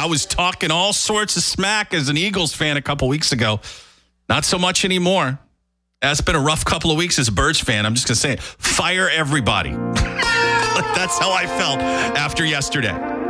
I was talking all sorts of smack as an Eagles fan a couple weeks ago. Not so much anymore. That's been a rough couple of weeks as a Birds fan. I'm just going to say it. Fire everybody. That's how I felt after yesterday.